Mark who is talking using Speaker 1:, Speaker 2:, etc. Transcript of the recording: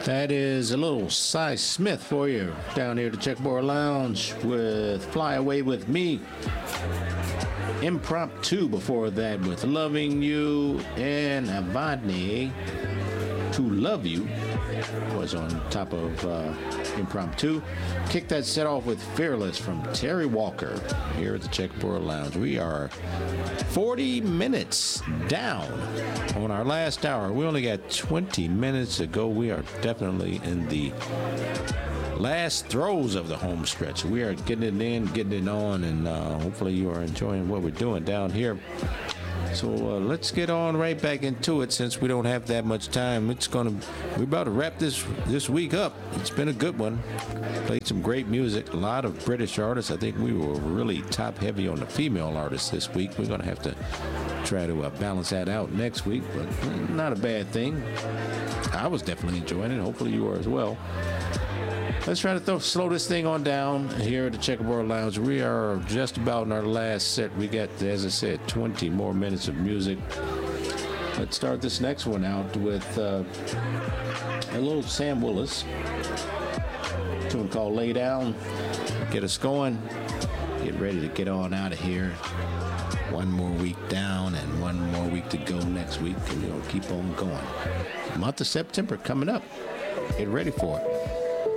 Speaker 1: That is a little Cy Smith for you down here at the Checkerboard Lounge with Fly Away With Me. Impromptu before that with Loving You, and Avani To Love You was on top of Impromptu. Kick that set off with Fearless from Terry Walker here at the Checkerboard Lounge. We are 40 minutes down on our last hour. We only got 20 minutes to go. We are definitely in the last throes of the home stretch. We are getting it in, getting it on, and hopefully you are enjoying what we're doing down here. So let's get on right back into it since we don't have that much time. We're about to wrap this week up. It's been a good one. Played some great music, a lot of British artists. I think we were really top heavy on the female artists this week. We're going to have to try to balance that out next week, but not a bad thing. I was definitely enjoying it. Hopefully you are as well. Let's try to slow this thing on down here at the Checkerboard Lounge. We are just about in our last set. We got, as I said, 20 more minutes of music. Let's start this next one out with a little Sam Willis. A tune called Lay Down. Get us going. Get ready to get on out of here. One more week down and one more week to go next week, and we're going to keep on going. Month of September coming up. Get ready for it.